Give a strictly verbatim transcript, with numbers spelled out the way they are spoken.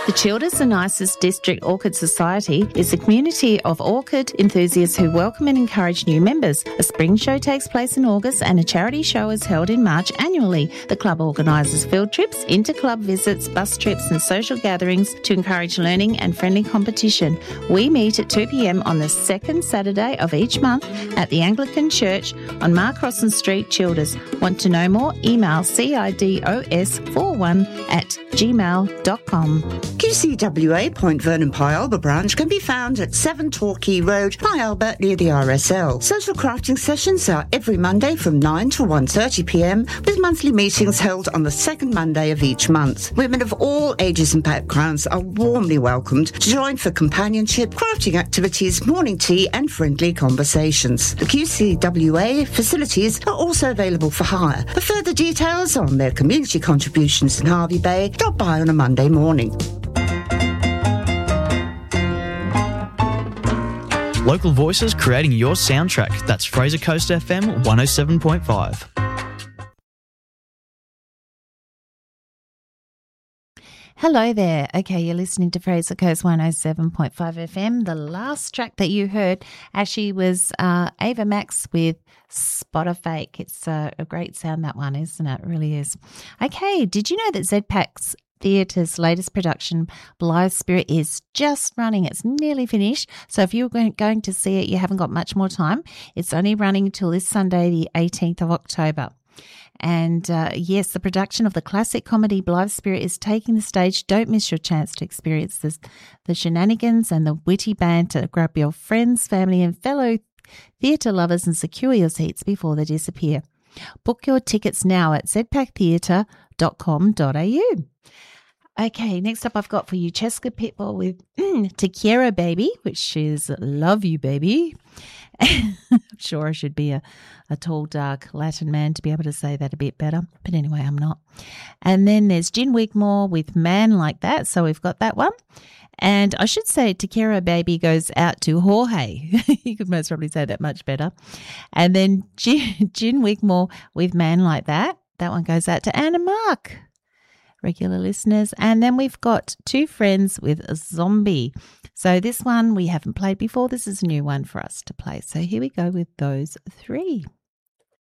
The Childers and Isis District Orchid Society is a community of orchid enthusiasts who welcome and encourage new members. A spring show takes place in August and a charity show is held in March annually. The club organises field trips, inter-club visits, bus trips and social gatherings to encourage learning and friendly competition. We meet at two p.m. on the second Saturday of each month at the Anglican Church on Mark Crossan Street, Childers. Want to know more? Email C I D O S forty-one at gmail dot com. Q C W A Point Vernon Pi Alba branch can be found at seven Torquay Road, Pi Alba, near the R S L. Social crafting sessions are every Monday from nine to one thirty p.m, with monthly meetings held on the second Monday of each month. Women of all ages and backgrounds are warmly welcomed to join for companionship, crafting activities, morning tea and friendly conversations. The Q C W A facilities are also available for hire. For further details on their community contributions in Hervey Bay, drop by on a Monday morning. Local voices creating your soundtrack. That's Fraser Coast F M one oh seven point five. Hello there. Okay, you're listening to Fraser Coast one oh seven point five F M. The last track that you heard actually was uh, Ava Max with Spot Fake. It's uh, a great sound, that one, isn't it? It really is. Okay, did you know that Z PAC's Theatre's latest production, Blythe Spirit, is just running. It's nearly finished. So if you're going to see it, you haven't got much more time. It's only running until this Sunday, the eighteenth of October. And uh, yes, the production of the classic comedy Blythe Spirit is taking the stage. Don't miss your chance to experience this, the shenanigans and the witty banter. Grab your friends, family and fellow theatre lovers and secure your seats before they disappear. Book your tickets now at z pac theatre dot com dot a u. Okay, next up I've got for you Cheska Pitbull with Te Quiero Baby, which is Love You Baby. I'm sure I should be a, a tall, dark Latin man to be able to say that a bit better. But anyway, I'm not. And then there's Gin Wigmore with Man Like That. So we've got that one. And I should say Te Quiero Baby goes out to Jorge. You could most probably say that much better. And then Gin, Gin Wigmore with Man Like That. That one goes out to Anna Mark, regular listeners. And then we've got Two Friends with a Zombie. So this one we haven't played before. This is a new one for us to play. So here we go with those three.